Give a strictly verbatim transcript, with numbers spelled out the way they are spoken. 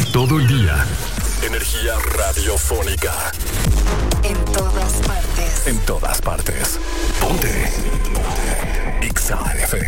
todo el día. Energía radiofónica. En todas partes. En todas partes. Ponte. Ponte. Exa F M.